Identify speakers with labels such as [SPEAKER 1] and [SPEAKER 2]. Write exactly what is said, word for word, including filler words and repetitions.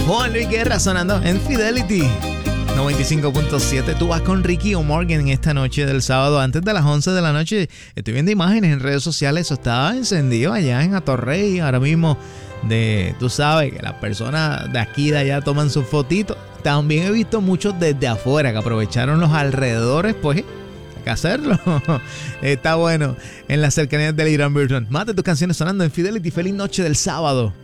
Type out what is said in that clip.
[SPEAKER 1] Juan Luis Guerra sonando en Fidelity noventa y cinco punto siete. Tú vas con Ricky O'Morgan en esta noche del sábado antes de las once de la noche. Estoy viendo imágenes en redes sociales. Eso estaba encendido allá en Atorrey ahora mismo. De, tú sabes que las personas de aquí y de allá toman sus fotitos. También he visto muchos desde afuera que aprovecharon los alrededores, pues hay que hacerlo. Está bueno en las cercanías del Irán Burton. Más de tus canciones sonando en Fidelity. Feliz noche del sábado.